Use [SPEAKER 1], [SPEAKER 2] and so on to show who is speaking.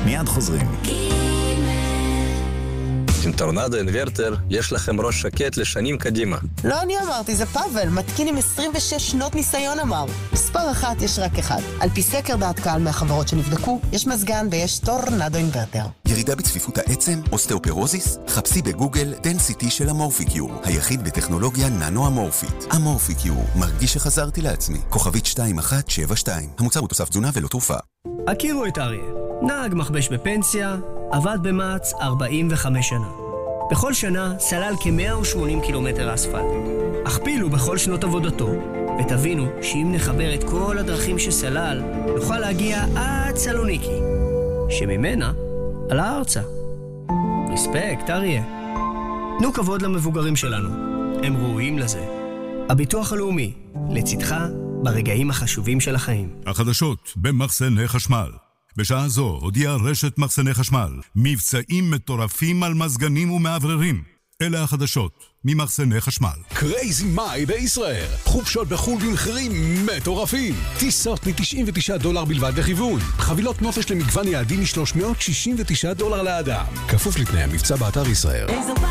[SPEAKER 1] מיד חוזרים.
[SPEAKER 2] עם טורנדו אינברטר יש לכם ראש שקט לשנים קדימה.
[SPEAKER 3] לא אני אמרתי, זה פאבל, מתקין עם 26 שנות ניסיון אמר. מספר אחת יש רק אחד. על פי סקר דעת קהל מהחברות שנבדקו, יש מזגן ויש טורנדו אינברטר.
[SPEAKER 4] ירידה בצפיפות העצם, אוסטאופורוזיס? חפשי בגוגל דנסיטי של אמורפיקיור, היחיד בטכנולוגיה ננו-אמורפית. אמורפיקיור, מרגיש שחזרתי לעצמי. כוכבית 2172. המוצר הוא תוסף תזונה ולא תרופה.
[SPEAKER 5] הכירו את אריה. נהג מכבש בפנסיה, עבד במאץ 45 שנה. בכל שנה סלל כ-180 קילומטר אספלט. הכפילו בכל שנות עבודתו, ותבינו שאם נחבר את כל הדרכים שסלל, נוכל להגיע עד סלוניקי, שממנה על הארצה. רספקט, אריה. תנו כבוד למבוגרים שלנו, הם ראויים לזה. הביטוח הלאומי, לצדך ברגעים החשובים של החיים.
[SPEAKER 6] החדשות במחסני חשמל. בשעה זו הודיעה רשת מחסני חשמל מבצעים מטורפים על מזגנים ומעבררים. אלה החדשות ממחסני חשמל.
[SPEAKER 7] קרייזי מאי בישראל. חופשות בחול במחירים מטורפים. טיסות $99 בלבד לכיוון. חבילות נופש למגוון יעדים $369 לאדם. כפוף לתנאי המבצע באתר ישראל.